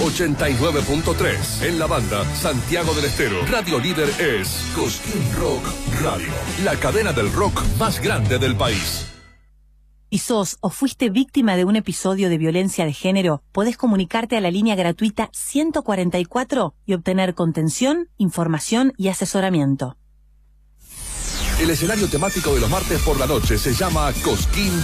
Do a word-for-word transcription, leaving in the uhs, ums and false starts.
ochenta y nueve punto tres. En la banda Santiago del Estero. Radio líder es Cosquín Rock Radio, la cadena del rock más grande del país. ¿Y sos o fuiste víctima de un episodio de violencia de género? Podés comunicarte a la línea gratuita ciento cuarenta y cuatro y obtener contención, información y asesoramiento. El escenario temático de los martes por la noche se llama Cosquín